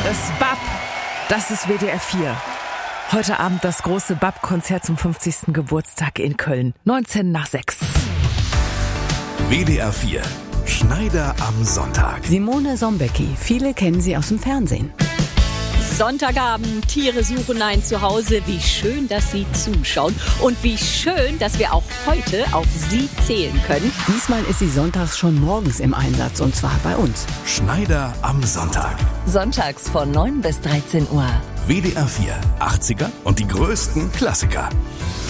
Das BAP, das ist WDR 4. Heute Abend das große BAP-Konzert zum 50. Geburtstag in Köln. 6:19. WDR 4. Schneider am Sonntag. Simone Sombecki. Viele kennen sie aus dem Fernsehen. Sonntagabend, Tiere suchen ein Zuhause. Wie schön, dass Sie zuschauen. Und wie schön, dass wir auch heute auf Sie zählen können. Diesmal ist sie sonntags schon morgens im Einsatz, und zwar bei uns. Schneider am Sonntag. Sonntags von 9 bis 13 Uhr. WDR 4. 80er und die größten Klassiker.